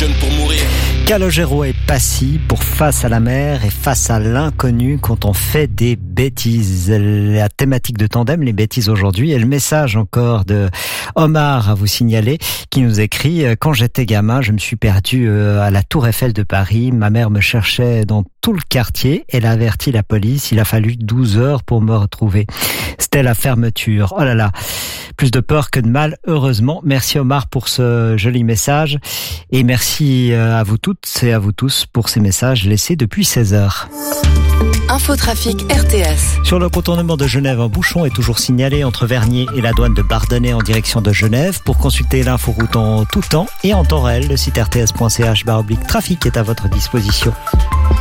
jeune pour mourir. Calogero et Passy pour Face à la mer et Face à l'inconnu quand on fait des bêtises. La thématique de Tandem, les bêtises aujourd'hui, et le message encore de Omar à vous signaler qui nous écrit « Quand j'étais gamin, je me suis perdu à la Tour Eiffel de Paris. Ma mère me cherchait dans tout le quartier. Elle a averti la police. Il a fallu 12 heures pour me retrouver. C'était la fermeture. Oh là là, plus de peur que de mal, heureusement. Merci Omar pour ce joli message. Et merci à vous toutes et à vous tous pour ces messages laissés depuis 16 heures. Infotrafic RTS. Sur le contournement de Genève, un bouchon est toujours signalé entre Vernier et la douane de Bardonnay en direction de Genève. Pour consulter l'inforoute en tout temps et en temps réel, le site rts.ch/trafic est à votre disposition.